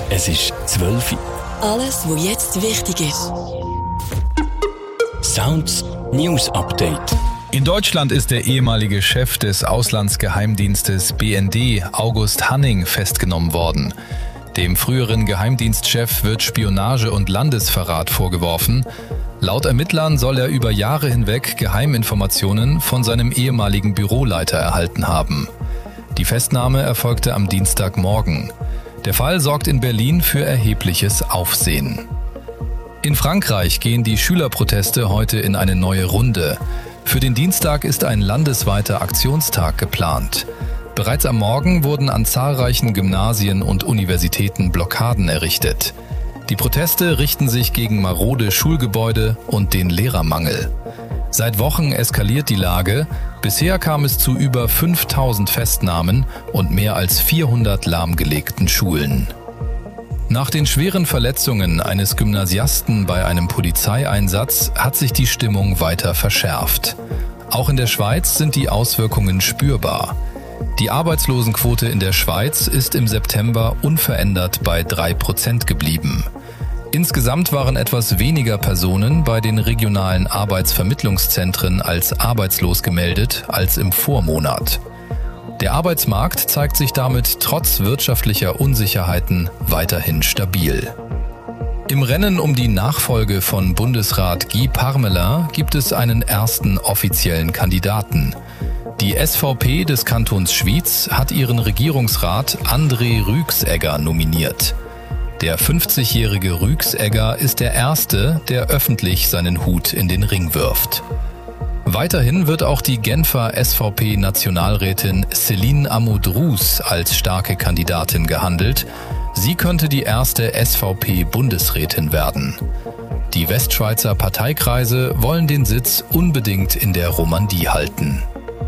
Es ist 12 Uhr. Alles, was jetzt wichtig ist. Sounds News Update. In Deutschland ist der ehemalige Chef des Auslandsgeheimdienstes BND, August Hanning, festgenommen worden. Dem früheren Geheimdienstchef wird Spionage und Landesverrat vorgeworfen. Laut Ermittlern soll er über Jahre hinweg Geheiminformationen von seinem ehemaligen Büroleiter erhalten haben. Die Festnahme erfolgte am Dienstagmorgen. Der Fall sorgt in Berlin für erhebliches Aufsehen. In Frankreich gehen die Schülerproteste heute in eine neue Runde. Für den Dienstag ist ein landesweiter Aktionstag geplant. Bereits am Morgen wurden an zahlreichen Gymnasien und Universitäten Blockaden errichtet. Die Proteste richten sich gegen marode Schulgebäude und den Lehrermangel. Seit Wochen eskaliert die Lage. Bisher kam es zu über 5000 Festnahmen und mehr als 400 lahmgelegten Schulen. Nach den schweren Verletzungen eines Gymnasiasten bei einem Polizeieinsatz hat sich die Stimmung weiter verschärft. Auch in der Schweiz sind die Auswirkungen spürbar. Die Arbeitslosenquote in der Schweiz ist im September unverändert bei 3% geblieben. Insgesamt waren etwas weniger Personen bei den regionalen Arbeitsvermittlungszentren als arbeitslos gemeldet als im Vormonat. Der Arbeitsmarkt zeigt sich damit trotz wirtschaftlicher Unsicherheiten weiterhin stabil. Im Rennen um die Nachfolge von Bundesrat Guy Parmelin gibt es einen ersten offiziellen Kandidaten. Die SVP des Kantons Schwyz hat ihren Regierungsrat André Rüegsegger nominiert. Der 50-jährige Rüegsegger ist der Erste, der öffentlich seinen Hut in den Ring wirft. Weiterhin wird auch die Genfer SVP-Nationalrätin Céline Amoudraouz als starke Kandidatin gehandelt. Sie könnte die erste SVP-Bundesrätin werden. Die Westschweizer Parteikreise wollen den Sitz unbedingt in der Romandie halten.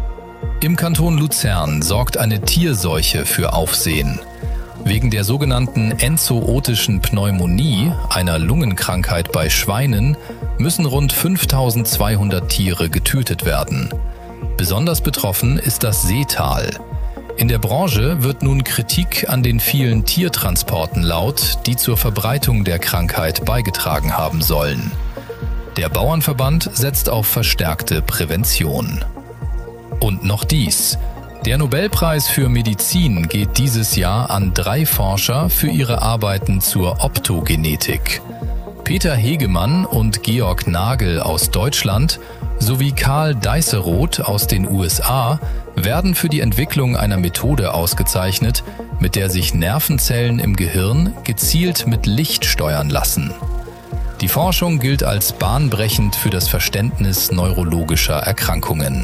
Im Kanton Luzern sorgt eine Tierseuche für Aufsehen. Wegen der sogenannten enzootischen Pneumonie, einer Lungenkrankheit bei Schweinen, müssen rund 5200 Tiere getötet werden. Besonders betroffen ist das Seetal. In der Branche wird nun Kritik an den vielen Tiertransporten laut, die zur Verbreitung der Krankheit beigetragen haben sollen. Der Bauernverband setzt auf verstärkte Prävention. Und noch dies. Der Nobelpreis für Medizin geht dieses Jahr an 3 Forscher für ihre Arbeiten zur Optogenetik. Peter Hegemann und Georg Nagel aus Deutschland sowie Karl Deiseroth aus den USA werden für die Entwicklung einer Methode ausgezeichnet, mit der sich Nervenzellen im Gehirn gezielt mit Licht steuern lassen. Die Forschung gilt als bahnbrechend für das Verständnis neurologischer Erkrankungen.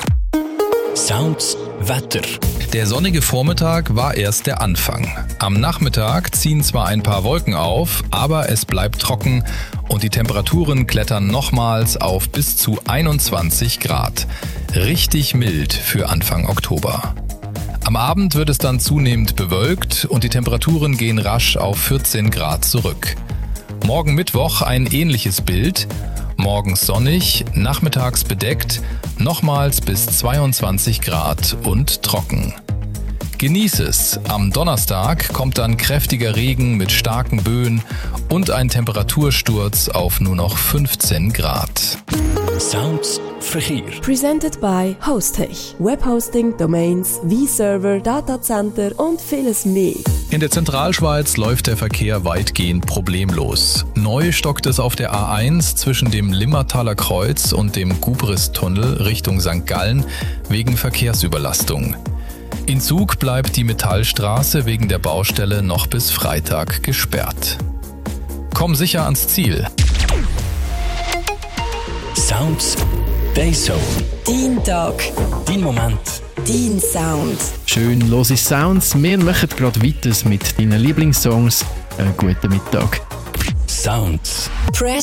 Sounds Wetter. Der sonnige Vormittag war erst der Anfang. Am Nachmittag ziehen zwar ein paar Wolken auf, aber es bleibt trocken und die Temperaturen klettern nochmals auf bis zu 21 Grad. Richtig mild für Anfang Oktober. Am Abend wird es dann zunehmend bewölkt und die Temperaturen gehen rasch auf 14 Grad zurück. Morgen Mittwoch ein ähnliches Bild. Morgens sonnig, nachmittags bedeckt, nochmals bis 22 Grad und trocken. Genieß es. Am Donnerstag kommt dann kräftiger Regen mit starken Böen und ein Temperatursturz auf nur noch 15 Grad. Sounds Verkehr. Presented by Hostech. Webhosting, Domains, V-Server, Datacenter und vieles mehr. In der Zentralschweiz läuft der Verkehr weitgehend problemlos. Neu stockt es auf der A1 zwischen dem Limmertaler Kreuz und dem Gubris-Tunnel Richtung St. Gallen wegen Verkehrsüberlastung. In Zug bleibt die Metallstraße wegen der Baustelle noch bis Freitag gesperrt. Komm sicher ans Ziel. Sounds Dayzone. Dein Tag. Dein Moment. Dein Sound. Schön lose Sounds. Wir machen gerade weiter mit deinen Lieblingssongs. Guten Mittag. Sounds. Press